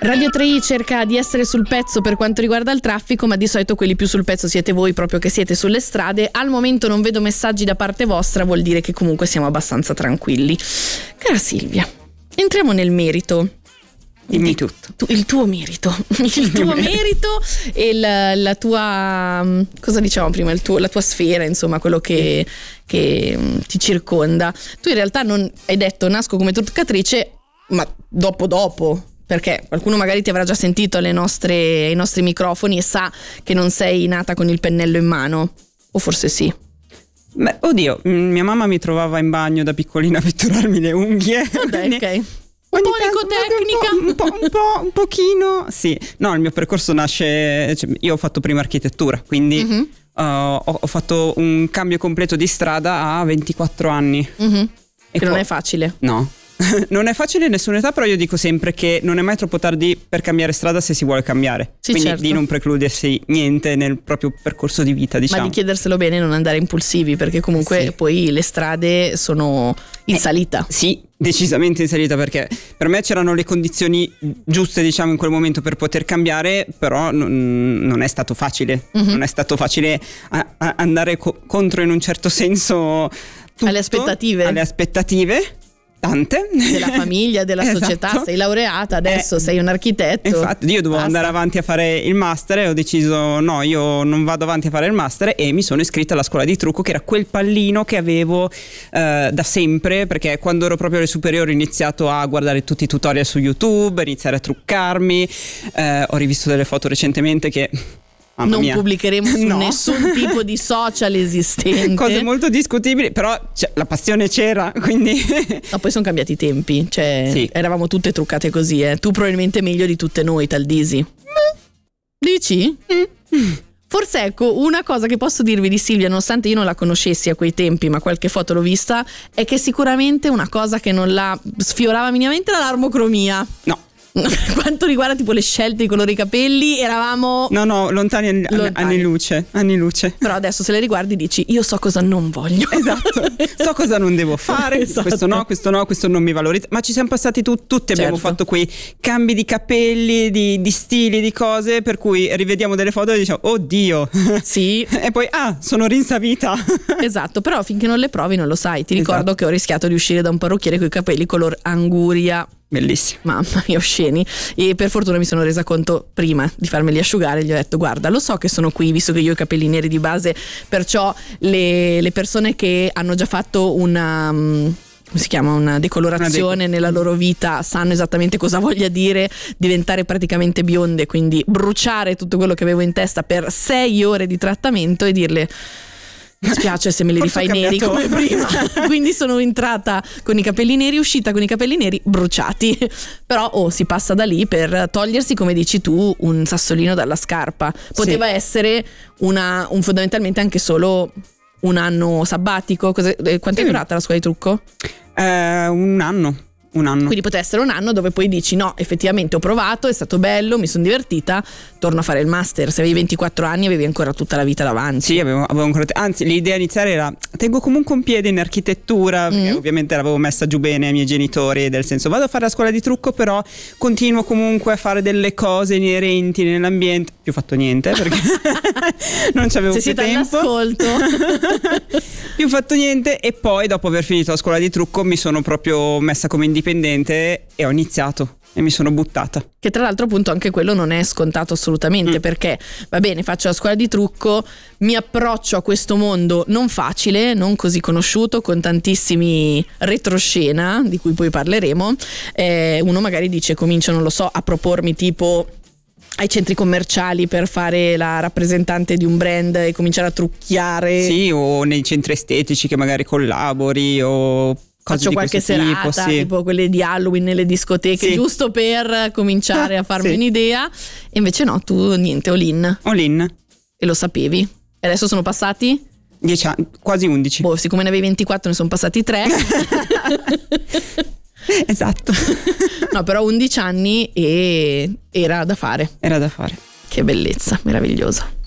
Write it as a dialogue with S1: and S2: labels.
S1: Radio 3 cerca di essere sul pezzo per quanto riguarda il traffico, ma di solito quelli più sul pezzo siete voi, proprio che siete sulle strade. Al momento non vedo messaggi da parte vostra, vuol dire che comunque siamo abbastanza tranquilli. Cara Silvia, entriamo nel merito.
S2: Dimmi tutto.
S1: Il tuo merito. Il tuo merito e la tua, cosa diciamo prima, la tua sfera, insomma, quello che ti circonda. Tu in realtà non hai detto nasco come truccatrice, ma dopo. Perché qualcuno magari ti avrà già sentito ai nostri microfoni e sa che non sei nata con il pennello in mano, o forse sì.
S2: Beh, oddio, mia mamma mi trovava in bagno da piccolina a pitturarmi le unghie.
S1: Vabbè, ok.
S2: Un
S1: po' ecotecnica.
S2: Un pochino, sì. No, il mio percorso nasce, cioè, io ho fatto prima architettura, quindi ho fatto un cambio completo di strada a 24 anni.
S1: Che non è facile.
S2: No. Non è facile in nessuna età, però io dico sempre che non è mai troppo tardi per cambiare strada se si vuole cambiare. Sì, quindi certo. Di non precludersi niente nel proprio percorso di vita, diciamo.
S1: Ma di chiederselo bene e non andare impulsivi, perché comunque sì. Poi le strade sono in salita.
S2: Sì, decisamente in salita, perché per me c'erano le condizioni giuste, diciamo, in quel momento per poter cambiare, però non è stato facile. Non è stato facile andare contro, in un certo senso, tutto, alle aspettative. Tante.
S1: Della famiglia, della società, sei laureata, adesso sei un architetto.
S2: Infatti io dovevo andare avanti a fare il master e ho deciso no, io non vado avanti a fare il master, e mi sono iscritta alla scuola di trucco, che era quel pallino che avevo da sempre, perché quando ero proprio alle superiori ho iniziato a guardare tutti i tutorial su YouTube, iniziare a truccarmi, ho rivisto delle foto recentemente che...
S1: Non pubblicheremo su nessun tipo di social esistente.
S2: Cose molto discutibili, però la passione c'era, quindi...
S1: No, poi sono cambiati i tempi, cioè sì. Eravamo tutte truccate così, Tu probabilmente meglio di tutte noi, Taldisi. Dici? Forse ecco, una cosa che posso dirvi di Silvia, nonostante io non la conoscessi a quei tempi, ma qualche foto l'ho vista, è che sicuramente una cosa che non la sfiorava minimamente era l'armocromia.
S2: No.
S1: Per quanto riguarda tipo le scelte, i colori capelli, eravamo
S2: lontani anni luce.
S1: Però adesso se le riguardi dici io so cosa non voglio.
S2: Esatto. So cosa non devo fare. Esatto. questo non mi valorizza. Ma ci siamo passati tutti, abbiamo fatto quei cambi di capelli, di stili, di cose, per cui rivediamo delle foto e diciamo oddio. Sì. E poi sono rinsavita.
S1: Esatto, però finché non le provi non lo sai. Ti ricordo che ho rischiato di uscire da un parrucchiere con i capelli color anguria.
S2: Bellissimo.
S1: Mamma mia, osceni. E per fortuna mi sono resa conto prima di farmeli asciugare, gli ho detto guarda, lo so che sono qui, visto che io ho i capelli neri di base, perciò le persone che hanno già fatto una decolorazione nella loro vita sanno esattamente cosa voglia dire diventare praticamente bionde, quindi bruciare tutto quello che avevo in testa per 6 ore di trattamento e dirle mi spiace se me li rifai neri come prima. Quindi sono entrata con i capelli neri, uscita con i capelli neri bruciati. Però si passa da lì per togliersi, come dici tu, un sassolino dalla scarpa. Poteva essere un fondamentalmente anche solo un anno sabbatico. Quanto è durata la scuola di trucco?
S2: Un anno.
S1: Quindi poteva essere un anno dove poi dici no, effettivamente ho provato, è stato bello, mi sono divertita, torno a fare il master. Se avevi 24 anni avevi ancora tutta la vita davanti.
S2: Sì, avevo ancora anzi l'idea iniziale era tengo comunque un piede in architettura, perché ovviamente l'avevo messa giù bene ai miei genitori, del senso vado a fare la scuola di trucco, però continuo comunque a fare delle cose inerenti nell'ambiente. Più fatto niente perché non c'avevo più tempo.
S1: All'ascolto.
S2: Più fatto niente, e poi dopo aver finito la scuola di trucco mi sono proprio messa come indipendente e ho iniziato e mi sono buttata.
S1: Che tra l'altro appunto anche quello non è scontato assolutamente, perché va bene, faccio la scuola di trucco, mi approccio a questo mondo non facile, non così conosciuto, con tantissimi retroscena di cui poi parleremo. Uno magari dice, comincio, non lo so, a propormi tipo ai centri commerciali per fare la rappresentante di un brand e cominciare a trucchiare.
S2: Sì, o nei centri estetici che magari collabori, o
S1: faccio qualche serata tipo quelle di Halloween nelle discoteche, giusto per cominciare a farmi un'idea. E invece no, tu niente, all in. E lo sapevi. E adesso sono passati
S2: 10 anni, quasi 11.
S1: Siccome ne avevi 24 ne sono passati 3.
S2: Esatto.
S1: No, però 11 anni e era da fare.
S2: Era da fare.
S1: Che bellezza, meravigliosa.